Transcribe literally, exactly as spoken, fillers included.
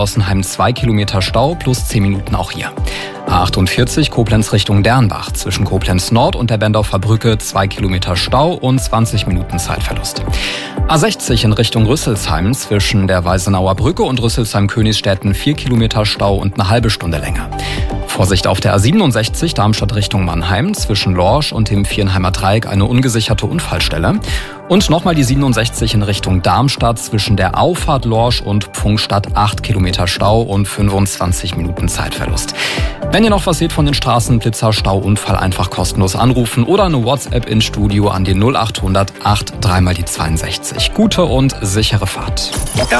Ossenheim zwei Kilometer Stau plus zehn Minuten auch hier. A achtundvierzig Koblenz Richtung Dernbach. Zwischen Koblenz Nord und der Bendorfer Brücke zwei Kilometer Stau und zwanzig Minuten Zeitverlust. A sechzig in Richtung Rüsselsheim. Zwischen der Weisenauer Brücke und Rüsselsheim-Königsstädten vier Kilometer Stau und eine halbe Stunde länger. Vorsicht auf der A siebenundsechzig Darmstadt Richtung Mannheim. Zwischen Lorsch und dem Viernheimer Dreieck eine ungesicherte Unfallstelle. Und nochmal die siebenundsechzig in Richtung Darmstadt. Zwischen der Auffahrt Lorsch und Pfungstadt acht Kilometer Stau und fünfundzwanzig Minuten Zeitverlust. Wenn ihr noch was seht von den Straßen, Blitzer, Stau, Unfall, einfach kostenlos anrufen oder eine WhatsApp ins Studio an die null achthundert acht drei mal die zweiundsechzig. Gute und sichere Fahrt.